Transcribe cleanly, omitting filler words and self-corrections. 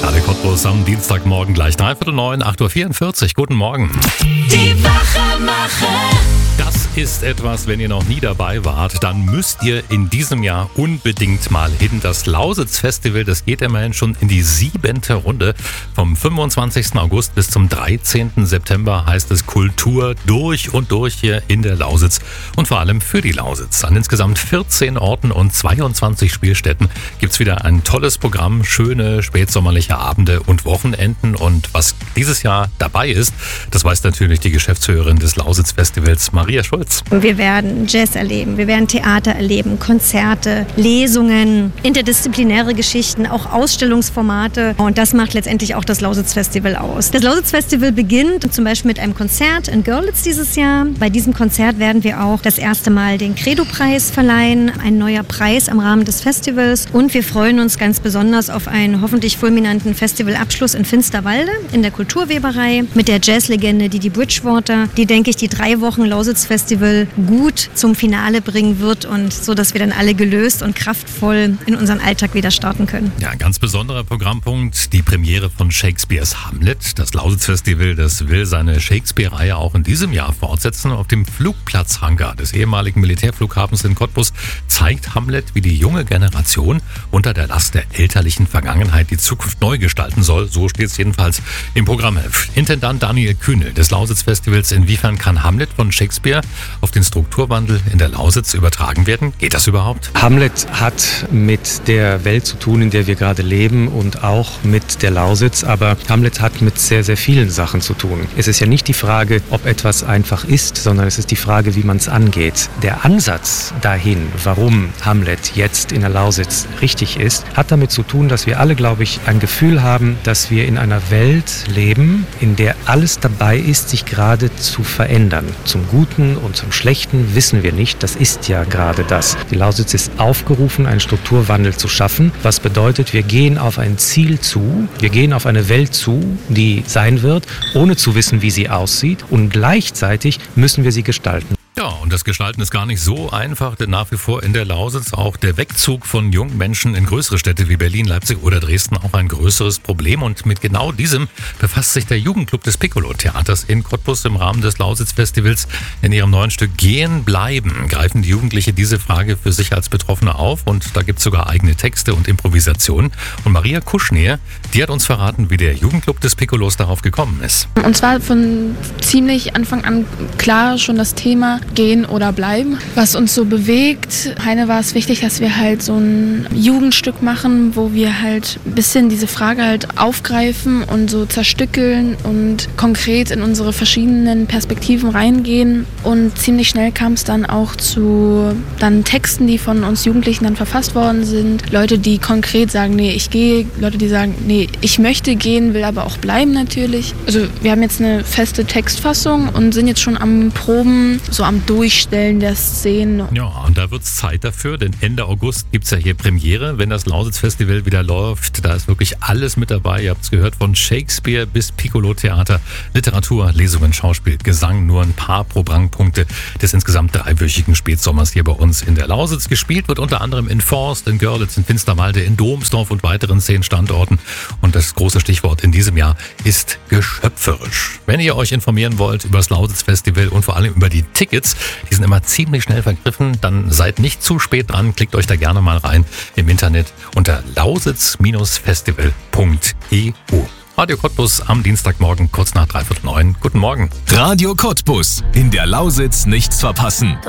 Radio Cottbus am Dienstagmorgen gleich 8:45, 8:44 Uhr. Guten Morgen. Die Wachemacher. Das ist etwas, wenn ihr noch nie dabei wart, dann müsst ihr in diesem Jahr unbedingt mal hin. Das Lausitz-Festival, das geht immerhin schon in die 7. Runde. Vom 25. August bis zum 13. September heißt es Kultur durch und durch hier in der Lausitz und vor allem für die Lausitz. An insgesamt 14 Orten und 22 Spielstätten gibt's wieder ein tolles Programm, schöne spätsommerliche Abende und Wochenenden. Und was dieses Jahr dabei ist, das weiß natürlich die Geschäftsführerin des Lausitz-Festivals, Maria Schulz. Wir werden Jazz erleben, wir werden Theater erleben, Konzerte, Lesungen, interdisziplinäre Geschichten, auch Ausstellungsformate. Und das macht letztendlich auch das Lausitz-Festival aus. Das Lausitz-Festival beginnt zum Beispiel mit einem Konzert in Görlitz dieses Jahr. Bei diesem Konzert werden wir auch das erste Mal den Credo-Preis verleihen, ein neuer Preis im Rahmen des Festivals. Und wir freuen uns ganz besonders auf einen hoffentlich fulminanten Festivalabschluss in Finsterwalde in der Kulturweberei mit der Jazzlegende Didi Bridgewater, die, denke ich, die 3 Wochen Lausitz-Festival gut zum Finale bringen wird und so, dass wir dann alle gelöst und kraftvoll in unseren Alltag wieder starten können. Ja, ein ganz besonderer Programmpunkt, die Premiere von Shakespeares Hamlet. Das Lausitz-Festival, das will seine Shakespeare-Reihe auch in diesem Jahr fortsetzen. Auf dem Flugplatzhangar des ehemaligen Militärflughafens in Cottbus zeigt Hamlet, wie die junge Generation unter der Last der elterlichen Vergangenheit die Zukunft neu gestalten soll. So steht es jedenfalls im Programmheft. Intendant Daniel Kühnel des Lausitz-Festivals: Inwiefern kann Hamlet von Shakespeare auf den Strukturwandel in der Lausitz übertragen werden? Geht das überhaupt? Hamlet hat mit der Welt zu tun, in der wir gerade leben und auch mit der Lausitz, aber Hamlet hat mit sehr, sehr vielen Sachen zu tun. Es ist ja nicht die Frage, ob etwas einfach ist, sondern es ist die Frage, wie man es angeht. Der Ansatz dahin, warum Hamlet jetzt in der Lausitz richtig ist, hat damit zu tun, dass wir alle, glaube ich, ein Gefühl haben, dass wir in einer Welt leben, in der alles dabei ist, sich gerade zu verändern. Zum Guten und zum Schlechten wissen wir nicht. Das ist ja gerade das. Die Lausitz ist aufgerufen, einen Strukturwandel zu schaffen. Was bedeutet, wir gehen auf ein Ziel zu, wir gehen auf eine Welt zu, die sein wird, ohne zu wissen, wie sie aussieht. Und gleichzeitig müssen wir sie gestalten. Ja, und das Gestalten ist gar nicht so einfach, denn nach wie vor in der Lausitz auch der Wegzug von jungen Menschen in größere Städte wie Berlin, Leipzig oder Dresden auch ein größeres Problem. Und mit genau diesem befasst sich der Jugendclub des Piccolo-Theaters in Cottbus im Rahmen des Lausitz-Festivals. In ihrem neuen Stück Gehen, Bleiben greifen die Jugendliche diese Frage für sich als Betroffene auf. Und da gibt es sogar eigene Texte und Improvisationen. Und Maria Kuschner, die hat uns verraten, wie der Jugendclub des Piccolos darauf gekommen ist. Und zwar von ziemlich Anfang an klar schon das Thema Gehen oder Bleiben, was uns so bewegt. Heine war es wichtig, dass wir halt so ein Jugendstück machen, wo wir halt ein bisschen diese Frage halt aufgreifen und so zerstückeln und konkret in unsere verschiedenen Perspektiven reingehen. Und ziemlich schnell kam es dann auch zu Texten, die von uns Jugendlichen dann verfasst worden sind. Leute, die konkret sagen, nee, ich gehe. Leute, die sagen, nee, ich möchte gehen, will aber auch bleiben natürlich. Also wir haben jetzt eine feste Textfassung und sind jetzt schon am Proben, so am Durchstellen der Szenen. Ja, und da wird es Zeit dafür, denn Ende August gibt es ja hier Premiere, wenn das Lausitz-Festival wieder läuft. Da ist wirklich alles mit dabei. Ihr habt es gehört, von Shakespeare bis Piccolo-Theater, Literatur, Lesungen, Schauspiel, Gesang. Nur ein paar Programmpunkte des insgesamt 3-wöchigen Spätsommers hier bei uns in der Lausitz. Gespielt wird unter anderem in Forst, in Görlitz, in Finsterwalde, in Domsdorf und weiteren 10 Standorten. Und das große Stichwort in diesem Jahr ist geschöpferisch. Wenn ihr euch informieren wollt über das Lausitz-Festival und vor allem über die Tickets, die sind immer ziemlich schnell vergriffen, dann seid nicht zu spät dran. Klickt euch da gerne mal rein im Internet unter lausitz-festival.eu. Radio Cottbus am Dienstagmorgen kurz nach 8:45. Guten Morgen. Radio Cottbus. In der Lausitz nichts verpassen.